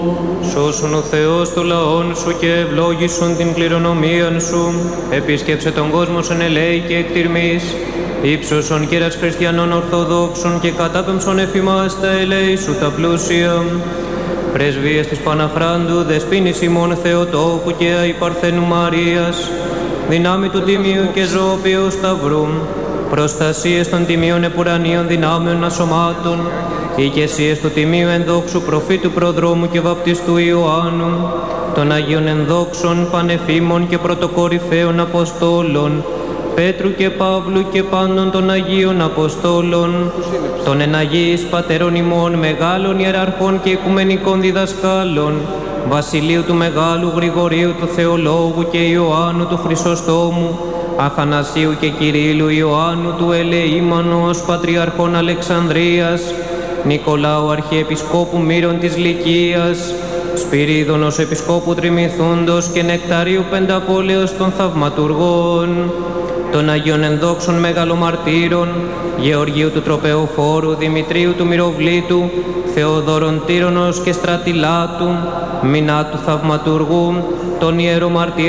Σώσον ο Θεός το λαόν σου και ευλόγησον την κληρονομίαν σου. Επίσκεψε τον κόσμο σαν ελέη και εκτιρμής. Ήψωσον κέρας χριστιανών ορθοδόξων και κατάπεμψον εφημάς τα ελέη σου τα πλούσια. Πρεσβείες της Παναχράντου, δεσποίνης ημών Θεοτόκου και αϊπαρθένου Μαρίας, δυνάμει του Τιμίου και Ζώπιου Σταυρού, προστασίες των Τιμίων Επουρανίων δυνάμεων ασωμάτων, ηγεσίες του Τιμίου Ενδόξου Προφήτου Προδρόμου και Βαπτιστού Ιωάννου, των Αγίων Ενδόξων, Πανεφήμων και Πρωτοκορυφαίων Αποστόλων, Πέτρου και Παύλου και πάντων των Αγίων Αποστόλων, των εναγίης πατέρων ημών, μεγάλων ιεραρχών και οικουμενικών διδασκάλων, Βασιλείου του Μεγάλου, Γρηγορίου του Θεολόγου και Ιωάννου του Χρυσοστόμου, Αθανασίου και Κυρίλλου, Ιωάννου του Ελεήμανος, Πατριαρχών Αλεξανδρίας, Νικολάου Αρχιεπισκόπου Μύρων της Λυκίας, Σπυρίδωνος Επισκόπου Τριμηθούντος και Νεκταρίου Πενταπόλεως των Θαυματουργών, των Αγίων Ενδόξων Μεγαλομαρτύρων, Γεωργίου του Τροπεοφόρου, Δημητρίου του Μυροβλήτου, Θεοδόρων Τύρονος και Στρατιλάτου, Μινάτου Θαυματουργού, των Ιερομαρτύρων